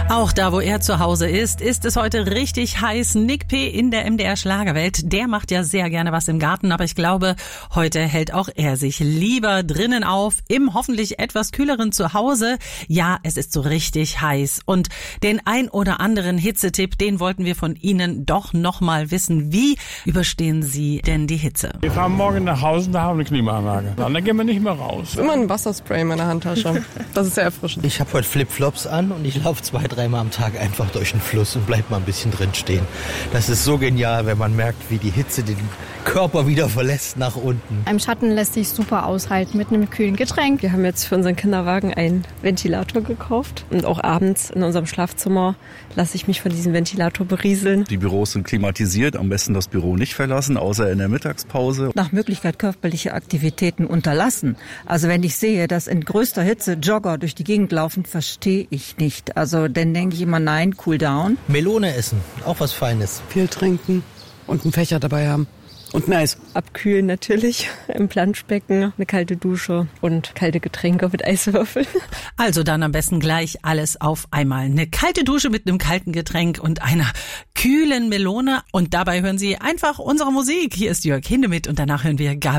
Auch da, wo er zu Hause ist es heute richtig heiß. Nick P. in der MDR Schlagerwelt, der macht ja sehr gerne was im Garten, aber ich glaube, heute hält auch er sich lieber drinnen auf, im hoffentlich etwas kühleren Zuhause. Ja, es ist so richtig heiß und den ein oder anderen Hitzetipp, den wollten wir von Ihnen doch noch mal wissen. Wie überstehen Sie denn die Hitze? Wir fahren morgen nach Hause und da haben wir eine Klimaanlage. Dann gehen wir nicht mehr raus. Immer ein Wasserspray in meiner Handtasche. Das ist sehr erfrischend. Ich habe heute Flipflops an und ich laufe 2-3 Mal am Tag einfach durch den Fluss und bleib mal ein bisschen drin stehen. Das ist so genial, wenn man merkt, wie die Hitze den Körper wieder verlässt nach unten. Im Schatten lässt sich super aushalten mit einem kühlen Getränk. Wir haben jetzt für unseren Kinderwagen einen Ventilator gekauft und auch abends in unserem Schlafzimmer lasse ich mich von diesem Ventilator berieseln. Die Büros sind klimatisiert, am besten das Büro nicht verlassen, außer in der Mittagspause. Nach Möglichkeit körperliche Aktivitäten unterlassen. Also wenn ich sehe, dass in größter Hitze Jogger durch die Gegend laufen, verstehe ich nicht. Also dann denke ich immer, nein, cool down. Melone essen, auch was Feines. Viel trinken und einen Fächer dabei haben. Und nice. Abkühlen natürlich im Planschbecken, eine kalte Dusche und kalte Getränke mit Eiswürfeln. Also dann am besten gleich alles auf einmal. Eine kalte Dusche mit einem kalten Getränk und einer kühlen Melone. Und dabei hören Sie einfach unsere Musik. Hier ist Jörg Hindemith und danach hören wir Gabi.